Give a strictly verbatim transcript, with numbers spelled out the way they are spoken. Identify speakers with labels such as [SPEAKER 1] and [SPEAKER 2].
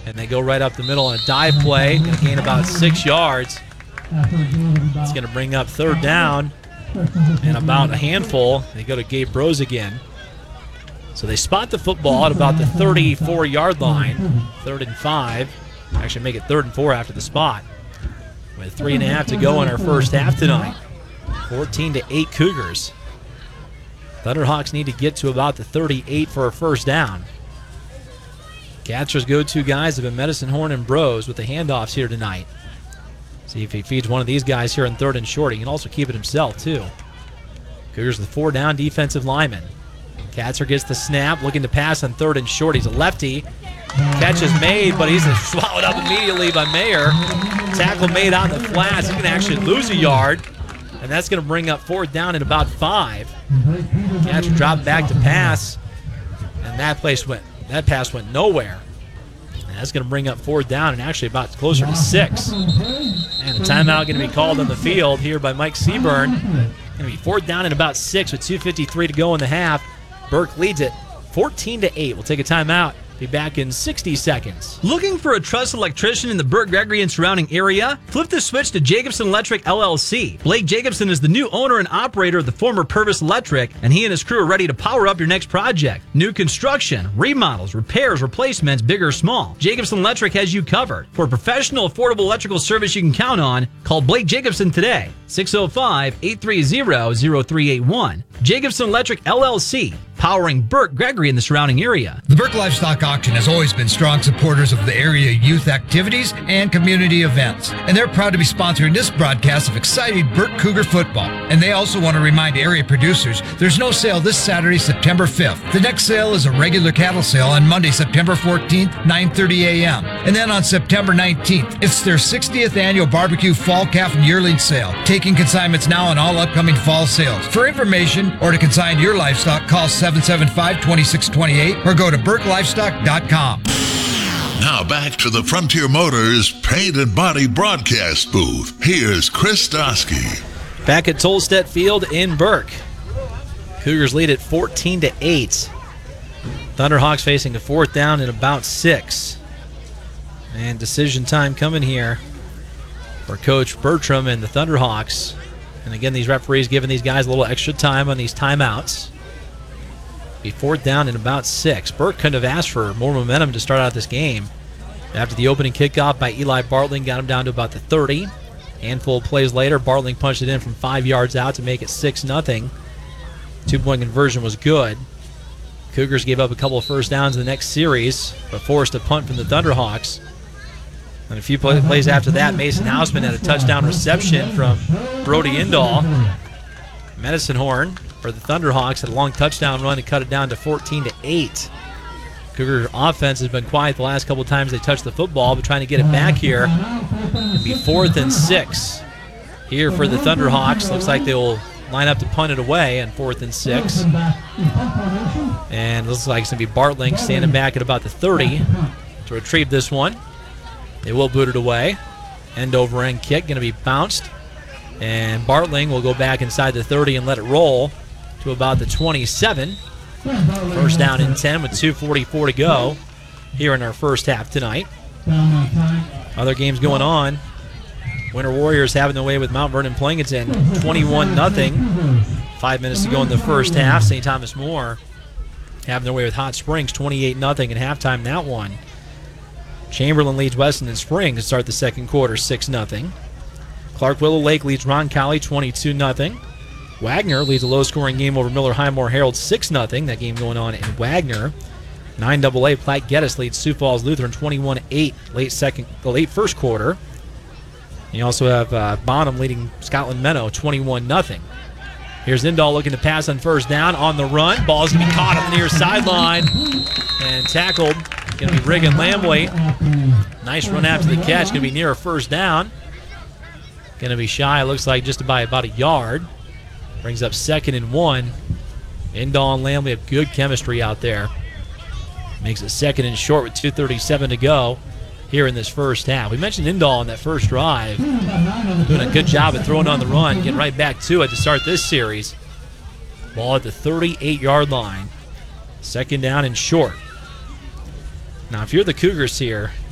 [SPEAKER 1] And they go right up the middle on a dive play. Going to gain about six yards. It's going to bring up third down and about a handful. They go to Gabe Rose again. So they spot the football at about the thirty-four-yard line. Third and five. Actually make it third and four after the spot. With three and a half to go in our first half tonight. fourteen to eight Cougars. Thunderhawks need to get to about the thirty-eight for a first down. Gatcher's go-to guys have been Medicine Horn and Bros with the handoffs here tonight. See if he feeds one of these guys here in third and short. He can also keep it himself, too. Cougars with four down defensive linemen. Katzer gets the snap, looking to pass on third and short. He's a lefty. Catch is made, but he's swallowed up immediately by Mayer. Tackle made on the flats. He's going to actually lose a yard, and that's going to bring up fourth down at about five. Katzer dropped back to pass, and that place went. That pass went nowhere. And that's going to bring up fourth down and actually about closer to six. And a timeout going to be called on the field here by Mike Seaburn. Going to be fourth down and about six with two fifty-three to go in the half. Burke leads it fourteen to eight. We'll take a timeout. Be back in sixty seconds.
[SPEAKER 2] Looking for a trusted electrician in the Burke, Gregory, and surrounding area? Flip the switch to Jacobson Electric, L L C. Blake Jacobson is the new owner and operator of the former Purvis Electric, and he and his crew are ready to power up your next project. New construction, remodels, repairs, replacements, big or small. Jacobson Electric has you covered. For professional, affordable electrical service you can count on, call Blake Jacobson today. six oh five, eight three zero, zero three eight one. Jacobson Electric, L L C. Powering Burke, Gregory, and the surrounding area.
[SPEAKER 3] The Burke Livestock Auction has always been strong supporters of the area youth activities and community events. And they're proud to be sponsoring this broadcast of exciting Burke Cougar football. And they also want to remind area producers there's no sale this Saturday, September fifth. The next sale is a regular cattle sale on Monday, September fourteenth, nine thirty a.m. And then on September nineteenth, it's their sixtieth annual barbecue fall calf and yearling sale. Taking consignments now on all upcoming fall sales. For information or to consign your livestock, call seven seven five, two six two eight or go to burke livestock dot com.
[SPEAKER 4] Now back to the Frontier Motors Paint and Body broadcast booth. Here's Chris Dosky.
[SPEAKER 1] Back at Tolstedt Field in Burke. Cougars lead at fourteen to eight. Thunderhawks facing a fourth down and about six. And decision time coming here for Coach Bertram and the Thunderhawks. And again, these referees giving these guys a little extra time on these timeouts. Be fourth down and about six. Burke couldn't have asked for more momentum to start out this game. After the opening kickoff by Eli Bartling got him down to about the thirty. Handful of plays later, Bartling punched it in from five yards out to make it six nothing. Two-point conversion was good. Cougars gave up a couple of first downs in the next series, but forced a punt from the Thunderhawks. And a few play- plays after that, Mason Hausman had a touchdown reception from Brody Indahl. Medicine Horn for the Thunderhawks had a long touchdown run to cut it down to fourteen to eight. Cougar offense has been quiet the last couple of times they touched the football, but trying to get it back here. It'll be fourth and six here for the Thunderhawks. Looks like they will line up to punt it away on fourth and six. And looks like it's going to be Bartling standing back at about the thirty to retrieve this one. They will boot it away. End over end kick going to be bounced. And Bartling will go back inside the thirty and let it roll to about the twenty-seven. First down and ten with two forty-four to go here in our first half tonight. Other games going on. Winter Warriors having their way with Mount Vernon Plankinton, twenty-one nothing. Five minutes to go in the first half. Saint Thomas More having their way with Hot Springs, twenty-eight nothing at halftime in that one. Chamberlain leads Weston and Spring to start the second quarter, six nothing. Clark Willow Lake leads Roncalli, twenty-two nothing. Wagner leads a low-scoring game over Miller Highmore Herald, six nothing. That game going on in Wagner. nine double A Platte Geddes leads Sioux Falls Lutheran twenty-one eight late second, late first quarter. You also have uh, Bonham leading Scotland Meadow twenty-one nothing. Here's Indahl looking to pass on first down on the run. Ball's going to be caught on the near sideline and tackled. Going to be Reagan Lamway. Nice run after the catch. Going to be near a first down. Going to be shy, looks like, just by about a yard. Brings up second and one. Indahl and Lamley have good chemistry out there. Makes it second and short with two thirty-seven to go here in this first half. We mentioned Indahl on that first drive. Doing a good job of throwing on the run. Getting right back to it to start this series. Ball at the thirty-eight-yard line. Second down and short. Now, if you're the Cougars here,